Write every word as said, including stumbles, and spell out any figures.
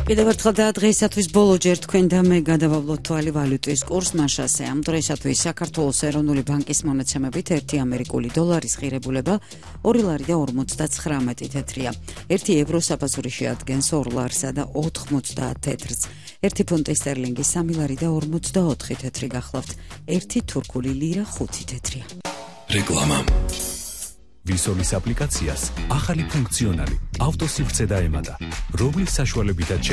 კიდევ ერთხელ და დღეისათვის ბოლო ჯერ თქვენ და მე გადავავლოთ თვალი ვალუტის კურსს მაშასე. Ამ დღეისათვის საქართველოს ეროვნული ბანკის მონაცემებით ერთი ამერიკული დოლარის ღირებულება ორი ლარი და ორმოცდაცხრამეტი თეთრია. ერთი ევრო საფასური შეადგენს ორ ლარსა და ოთხმოცდაათ თეთრს. ერთი ფუნტი სტერლინგი სამი ლარი და ორმოცდაოთხი თეთრი გახლავთ. ერთი თურქული ლირა ხუთი თეთრია. რეკლამა ვისოლის აპლიკაციას ახალი ფუნქციონალი ავტოსივრცე დაემატა, რომლის საშუალებითაც